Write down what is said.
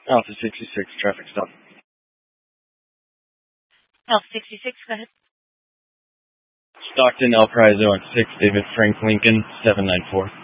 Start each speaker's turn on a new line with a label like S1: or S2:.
S1: Alpha 66, traffic stop.
S2: Alpha 66, go ahead.
S1: Stockton, El Paraiso on 6, David Frank Lincoln, 794.